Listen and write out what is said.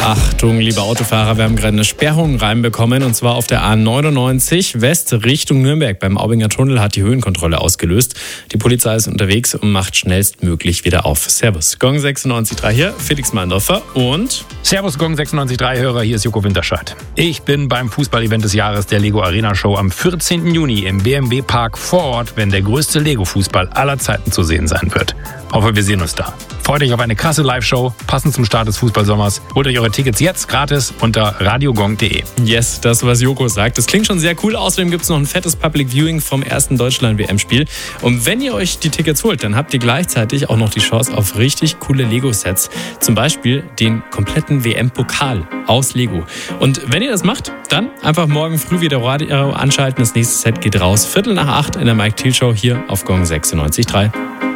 Achtung, liebe Autofahrer, wir haben gerade eine Sperrung reinbekommen und zwar auf der A99 West Richtung Nürnberg. Beim Aubinger Tunnel hat die Höhenkontrolle ausgelöst. Die Polizei ist unterwegs und macht schnellstmöglich wieder auf. Servus, Gong 96.3 hier, Felix Meindorfer und... Servus, Gong 96.3 Hörer, hier ist Joko Winterscheid. Ich bin beim Fußball-Event des Jahres der Lego Arena Show am 14. Juni im BMW Park vor Ort, wenn der größte Lego-Fußball aller Zeiten zu sehen sein wird. Hoffe, wir sehen uns da. Freut euch auf eine krasse Live-Show, passend zum Start des Fußballsommers. Holt euch eure Tickets jetzt gratis unter radiogong.de. Yes, das, was Joko sagt. Das klingt schon sehr cool. Außerdem gibt es noch ein fettes Public Viewing vom ersten Deutschland-WM-Spiel. Und wenn ihr euch die Tickets holt, dann habt ihr gleichzeitig auch noch die Chance auf richtig coole Lego-Sets. Zum Beispiel den kompletten WM-Pokal aus Lego. Und wenn ihr das macht, dann einfach morgen früh wieder Radio anschalten. Das nächste Set geht raus. 7:45 in der Mike Thiel Show hier auf Gong 96.3.